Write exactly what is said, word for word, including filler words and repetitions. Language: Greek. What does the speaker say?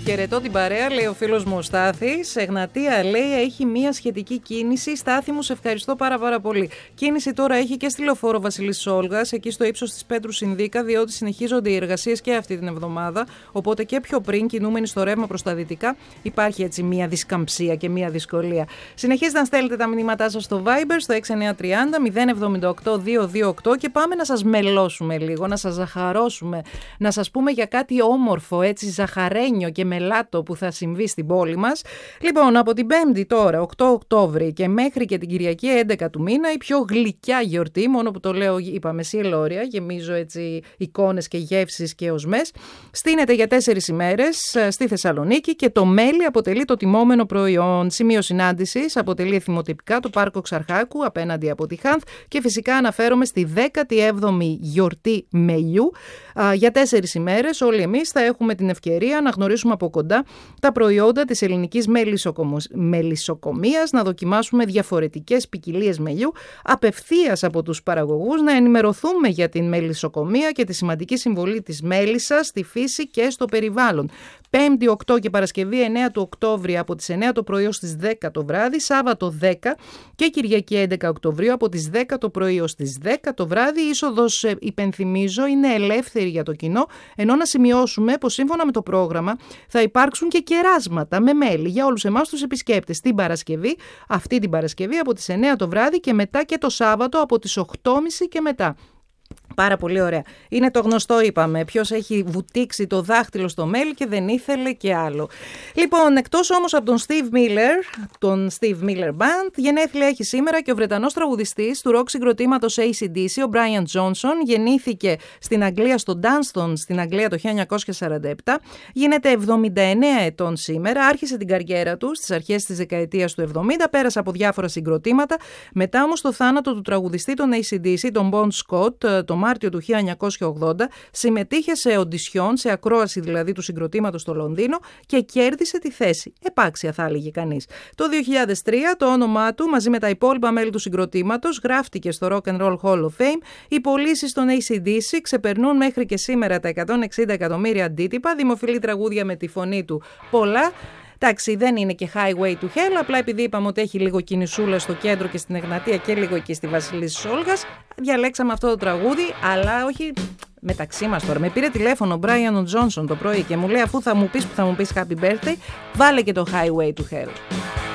Χαιρετώ την παρέα, λέει ο φίλος μου ο Στάθης. Εγνατία, λέει, έχει μία σχετική κίνηση. Στάθη μου, σε ευχαριστώ πάρα πάρα πολύ. Κίνηση τώρα έχει και στη λεωφόρο Βασιλής Όλγας, εκεί στο ύψος της Πέτρου Συνδίκα, διότι συνεχίζονται οι εργασίες και αυτή την εβδομάδα. Οπότε και πιο πριν, κινούμενοι στο ρεύμα προς τα δυτικά, υπάρχει έτσι μία δισκαμψία και μία δυσκολία. Συνεχίζετε να στέλνετε τα μηνύματά σας στο Viber, στο έξι εννιά τριάντα μηδέν εβδομήντα οκτώ διακόσια είκοσι οκτώ και πάμε να σας μελώσουμε λίγο, να σας ζαχαρώσουμε, να σας πούμε για κάτι όμορφο, έτσι ζαχαρένιο και μελάτο που θα συμβεί στην πόλη μας. Λοιπόν, από την Πέμπτη τώρα, οκτώ Οκτώβρη και μέχρι και την Κυριακή έντεκα του μήνα, η πιο γλυκιά γιορτή, μόνο που το λέω, είπαμε, σιελόρια, γεμίζω έτσι εικόνες και γεύσεις και οσμές, στείνεται για τέσσερις ημέρες στη Θεσσαλονίκη και το μέλι αποτελεί το τιμόμενο προϊόν. Σημείο συνάντησης αποτελεί εθιμοτυπικά το Πάρκο Ξαρχάκου απέναντι από τη Χάνθ και φυσικά αναφέρομαι στη δέκατη έβδομη γιορτή μελιού. Α, για τέσσερις ημέρες όλοι εμείς θα έχουμε την ευκαιρία να γνωρίσουμε από κοντά τα προϊόντα της ελληνικής μελισσοκομείας, να δοκιμάσουμε διαφορετικές ποικιλίες μελιού απευθείας από τους παραγωγούς, να ενημερωθούμε για την μελισσοκομεία και τη σημαντική συμβολή της μέλισσας στη φύση και στο περιβάλλον. Πέμπτη οκτώ και Παρασκευή εννέα του Οκτώβρη από τις εννέα το πρωί ως τις δέκα το βράδυ, Σάββατο δέκα και Κυριακή έντεκα Οκτωβρίου από τις δέκα το πρωί ως τις δέκα το βράδυ. Η είσοδος, υπενθυμίζω, είναι ελεύθερη για το κοινό, ενώ να σημειώσουμε πως σύμφωνα με το πρόγραμμα θα υπάρξουν και κεράσματα με μέλι για όλους εμάς τους επισκέπτες την Παρασκευή, αυτή την Παρασκευή από τις εννέα το βράδυ και μετά και το Σάββατο από τις οκτώ και μισή και μετά. Πάρα πολύ ωραία. Είναι το γνωστό, είπαμε, ποιος έχει βουτήξει το δάχτυλο στο μέλι και δεν ήθελε και άλλο. Λοιπόν, εκτός όμως από τον Steve Miller, τον Steve Miller Band, γενέθλια έχει σήμερα και ο Βρετανός τραγουδιστής του ροκ συγκροτήματος έι σι ντι σι, ο Brian Johnson. Γεννήθηκε στην Αγγλία, στο Dunston, στην Αγγλία το χίλια εννιακόσια σαράντα επτά. Γίνεται εβδομήντα εννέα ετών σήμερα. Άρχισε την καριέρα του στις αρχές της δεκαετίας του εβδομήντα, πέρασε από διάφορα συγκροτήματα. Μετά όμως το θάνατο του τραγουδιστή των έι σι ντι σι, τον Bon Scott, το Μάρτιο του χίλια εννιακόσια ογδόντα, συμμετείχε σε οντισιόν, σε ακρόαση δηλαδή του συγκροτήματος στο Λονδίνο και κέρδισε τη θέση. Επάξια θα έλεγε κανείς. Το δύο χιλιάδες τρία το όνομά του μαζί με τα υπόλοιπα μέλη του συγκροτήματος γράφτηκε στο Rock and Roll Hall of Fame. Οι πωλήσεις των έι σι ντι σι ξεπερνούν μέχρι και σήμερα τα εκατόν εξήντα εκατομμύρια αντίτυπα, δημοφιλή τραγούδια με τη φωνή του πολλά. Εντάξει, δεν είναι και Highway to Hell, απλά επειδή είπαμε ότι έχει λίγο κινησούλα στο κέντρο και στην Εγνατία και λίγο εκεί στη Βασιλής Όλγας, διαλέξαμε αυτό το τραγούδι, αλλά όχι μεταξύ μας τώρα. Με πήρε τηλέφωνο ο Brian Johnson το πρωί και μου λέει, αφού θα μου πεις που θα μου πεις Happy Birthday, βάλε και το Highway to Hell.